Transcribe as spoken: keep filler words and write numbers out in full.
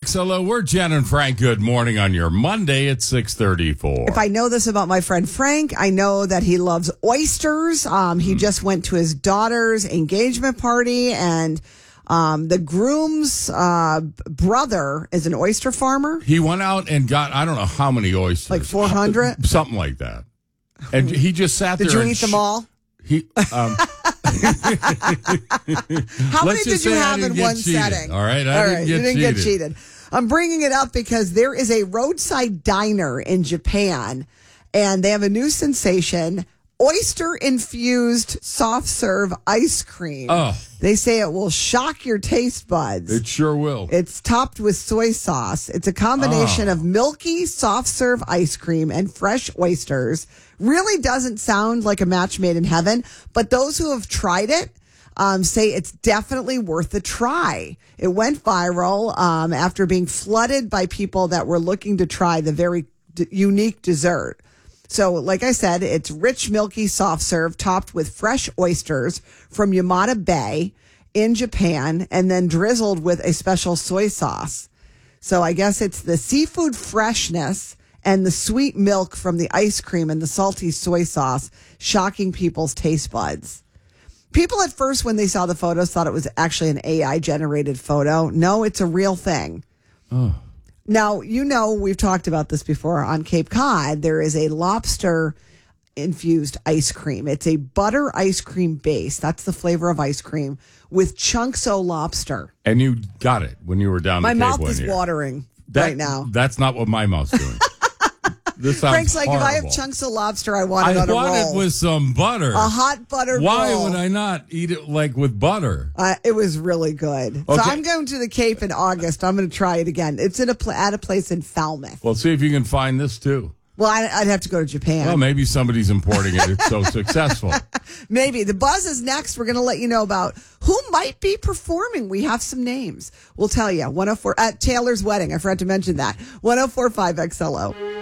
X L O. We're Jen and Frank. Good morning on your Monday at six thirty-four. If I know this about my friend Frank, I know that he loves oysters. Um, he mm. just went to his daughter's engagement party, and um, the groom's uh, brother is an oyster farmer. He went out and got, I don't know how many oysters. Like four hundred? Something like that. And he just sat did there. Did you and eat sh- them all? He, um, How many did you have in one cheated, setting? All right, I all didn't right, get you didn't cheated. get cheated. I'm bringing it up because there is a roadside diner in Japan, and they have a new sensation: oyster-infused soft-serve ice cream. Oh, they say it will shock your taste buds. It sure will. It's topped with soy sauce. It's a combination oh. of milky soft-serve ice cream and fresh oysters. Really doesn't sound like a match made in heaven, but those who have tried it um, say it's definitely worth a try. It went viral um, after being flooded by people that were looking to try the very d- unique dessert. So, like I said, it's rich, milky, soft serve topped with fresh oysters from Yamata Bay in Japan and then drizzled with a special soy sauce. So I guess it's the seafood freshness and the sweet milk from the ice cream and the salty soy sauce shocking people's taste buds. People at first, when they saw the photos, thought it was actually an A I-generated photo. No, it's a real thing. Oh. Now, you know, we've talked about this before on Cape Cod. There is a lobster-infused ice cream. It's a butter ice cream base. That's the flavor of ice cream with chunks of lobster. And you got it when you were down my the Cape mouth one is year. watering that, right now. That's not what my mouth's doing. This sounds Frank's like, horrible. if I have chunks of lobster, I want it I on a roll. want it with some butter. A hot butter Why roll. would I not eat it like with butter? Uh, it was really good. Okay. So I'm going to the Cape in August. I'm going to try it again. It's in a pl- at a place in Falmouth. Well, see if you can find this too. Well, I, I'd have to go to Japan. Well, maybe somebody's importing it. It's so successful. Maybe. The buzz is next. We're going to let you know about who might be performing. We have some names. We'll tell you. one oh four at Taylor's wedding. I forgot to mention that. one oh four point five X L O.